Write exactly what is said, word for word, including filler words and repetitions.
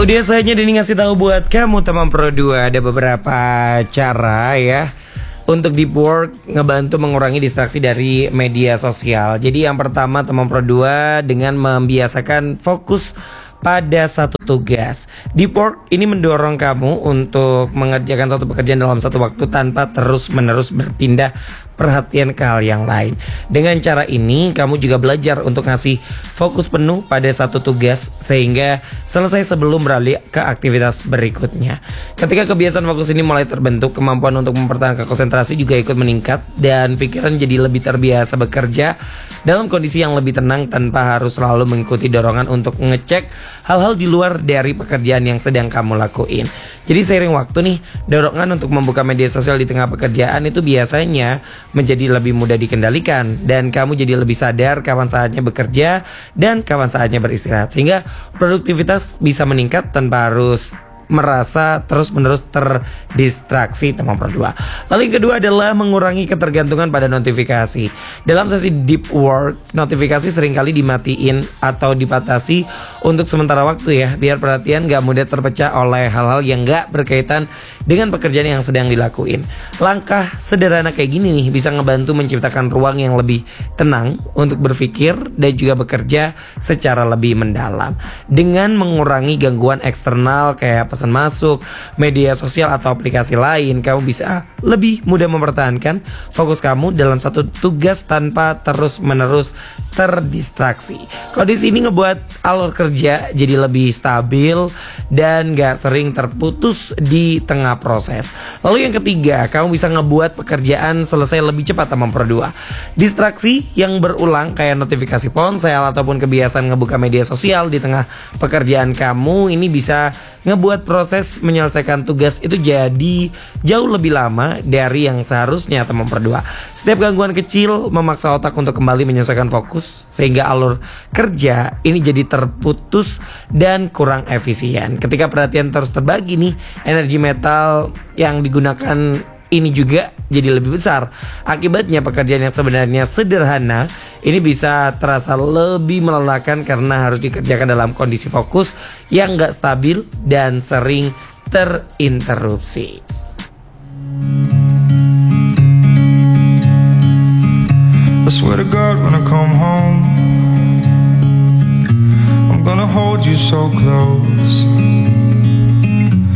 Udah saatnya Denny ngasih tahu buat kamu teman Pro dua ada beberapa cara ya untuk deep work ngebantu mengurangi distraksi dari media sosial. Jadi yang pertama teman Pro dua dengan membiasakan fokus pada satu tugas. Deep work ini mendorong kamu untuk mengerjakan satu pekerjaan dalam satu waktu tanpa terus-menerus berpindah perhatian ke hal yang lain. Dengan cara ini kamu juga belajar untuk ngasih fokus penuh pada satu tugas sehingga selesai sebelum beralih ke aktivitas berikutnya. Ketika kebiasaan fokus ini mulai terbentuk, kemampuan untuk mempertahankan konsentrasi juga ikut meningkat dan pikiran jadi lebih terbiasa bekerja dalam kondisi yang lebih tenang tanpa harus selalu mengikuti dorongan untuk ngecek hal-hal di luar dari pekerjaan yang sedang kamu lakuin. Jadi seiring waktu nih, dorongan untuk membuka media sosial di tengah pekerjaan itu biasanya menjadi lebih mudah dikendalikan dan kamu jadi lebih sadar kapan saatnya bekerja dan kapan saatnya beristirahat sehingga produktivitas bisa meningkat tanpa harus merasa terus-menerus terdistraksi teman Pro dua. Lalu yang kedua adalah mengurangi ketergantungan pada notifikasi. Dalam sesi deep work, notifikasi seringkali dimatiin atau dipatasi untuk sementara waktu ya, biar perhatian gak mudah terpecah oleh hal-hal yang gak berkaitan dengan pekerjaan yang sedang dilakuin. Langkah sederhana kayak gini nih bisa ngebantu menciptakan ruang yang lebih tenang untuk berpikir dan juga bekerja secara lebih mendalam. Dengan mengurangi gangguan eksternal kayak pesan masuk, media sosial atau aplikasi lain, kamu bisa lebih mudah mempertahankan fokus kamu dalam satu tugas tanpa terus-menerus terdistraksi. Kondisi ini ngebuat alur kerja jadi lebih stabil dan gak sering terputus di tengah proses. Lalu yang ketiga, kamu bisa ngebuat pekerjaan selesai lebih cepat teman Pro dua. Distraksi yang berulang kayak notifikasi ponsel ataupun kebiasaan ngebuka media sosial di tengah pekerjaan kamu ini bisa ngebuat proses menyelesaikan tugas itu jadi jauh lebih lama dari yang seharusnya teman Pro dua. Setiap gangguan kecil memaksa otak untuk kembali menyesuaikan fokus sehingga alur kerja ini jadi terputus dan kurang efisien. Ketika perhatian terus terbagi nih, energi mental yang digunakan ini juga jadi lebih besar. Akibatnya pekerjaan yang sebenarnya sederhana ini bisa terasa lebih melelahkan karena harus dikerjakan dalam kondisi fokus yang gak stabil dan sering terinterupsi. I swear to God when I come home I'm gonna hold you so close